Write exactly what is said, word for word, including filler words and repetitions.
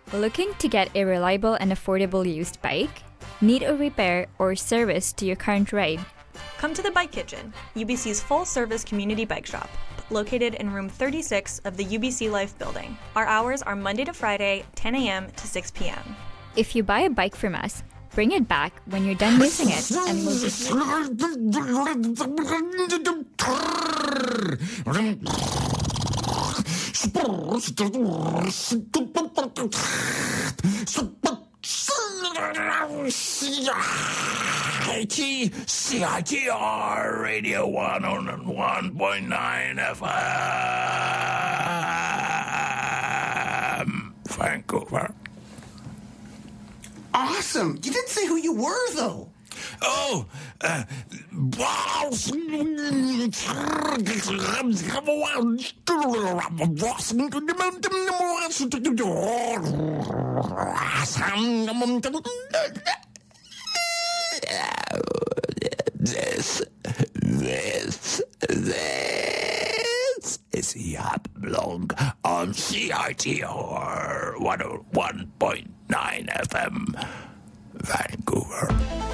Looking to get a reliable and affordable used bike? Need a repair or service to your current ride? Come to the Bike Kitchen, U B C's full-service community bike shop, located in room thirty-six of the U B C Life building. Our hours are Monday to Friday, ten a.m. to six p.m. If you buy a bike from us, bring it back when you're done using it and we'll just... C I T R Radio one oh one point nine F M, Vancouver. Awesome. You didn't say who you were, though. Oh, uh, this, this, this is Yacht Blog on C I T R one oh one point nine F M, Vancouver.